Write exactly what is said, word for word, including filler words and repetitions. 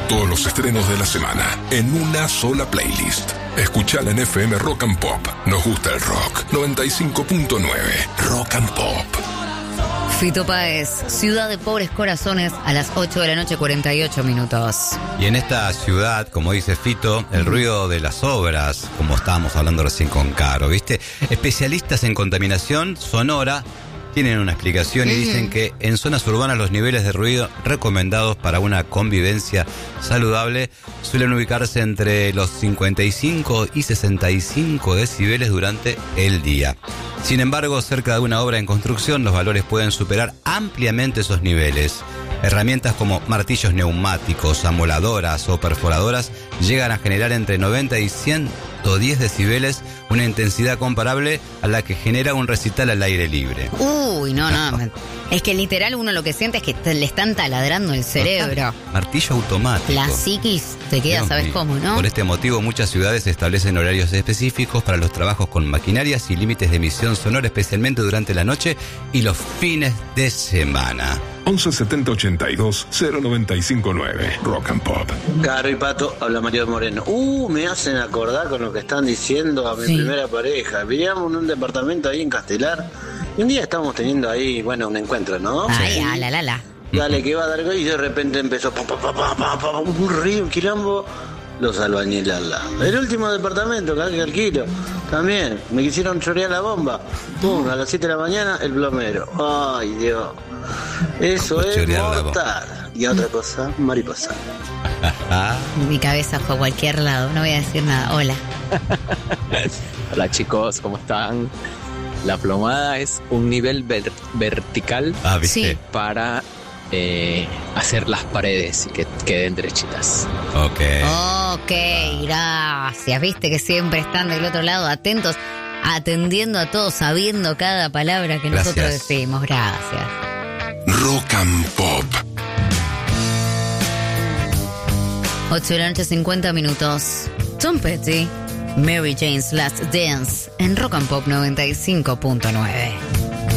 Todos los estrenos de la semana en una sola playlist. Escuchala en F M Rock and Pop. Nos gusta el rock. noventa y cinco punto nueve Rock and Pop. Fito Páez, Ciudad de Pobres Corazones, a las ocho de la noche, cuarenta y ocho minutos. Y en esta ciudad, como dice Fito, el ruido de las obras, como estábamos hablando recién con Caro, ¿viste? Especialistas en contaminación sonora tienen una explicación y dicen que en zonas urbanas los niveles de ruido recomendados para una convivencia saludable suelen ubicarse entre los cincuenta y cinco y sesenta y cinco decibeles durante el día. Sin embargo, cerca de una obra en construcción, los valores pueden superar ampliamente esos niveles. Herramientas como martillos neumáticos, amoladoras o perforadoras llegan a generar entre noventa y ciento diez decibeles, una intensidad comparable a la que genera un recital al aire libre. Uy, no, no. Es que literal uno lo que siente es que te, le están taladrando el cerebro. Martillo automático. La psiquis te queda, Dios ¿sabes mío. Cómo, no? Por este motivo, muchas ciudades establecen horarios específicos para los trabajos con maquinarias y límites de emisión sonora, especialmente durante la noche y los fines de semana. once setenta ochenta y dos cero noventa y cinco nueve Rock and Pop. Caro y Pato, habla Mario Moreno. Uh, me hacen acordar con lo que están diciendo a mi sí. primera pareja. Vivíamos en un departamento ahí en Castelar y un día estábamos teniendo ahí, bueno, un encuentro, ¿no? Ay, sí. la, la, la. Dale, que va a dar y de repente empezó pa, pa, pa, pa, pa, pa, un río, un quilombo. Los albañiles al lado. El último departamento que alquilo. También, me quisieron chorear la bomba. Pum, a las siete de la mañana, el plomero. Ay, Dios. Eso es mortal. Y otra cosa, mariposa. Mi cabeza fue a cualquier lado, no voy a decir nada. Hola. Hola chicos, ¿cómo están? La plomada es un nivel ver- vertical ah, ¿viste? Sí. para eh, hacer las paredes y que queden derechitas. Ok. Ok, gracias. Viste que siempre están del otro lado atentos, atendiendo a todos, sabiendo cada palabra que Gracias. nosotros decimos. Gracias. Rock and Pop. ocho de la noche, cincuenta minutos. Tom Petty, Mary Jane's Last Dance, en Rock and Pop noventa y cinco punto nueve.